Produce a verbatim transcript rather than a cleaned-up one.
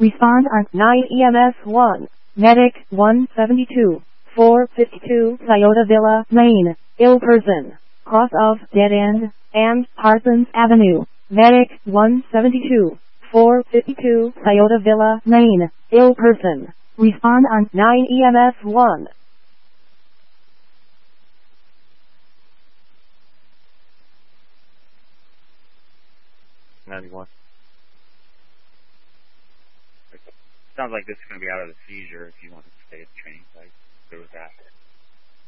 Respond on nine E M S one. Medic one seventy-two. four fifty-two Toyota Villa Lane, ill person, cross of Dead End, and Parsons Avenue. Medic one seventy-two. four fifty-two Toyota Villa Lane, ill person. Respond on nine E M S one. ninety-one. Sounds like this is going to be out of the seizure if you want to stay at the training site. Go with that.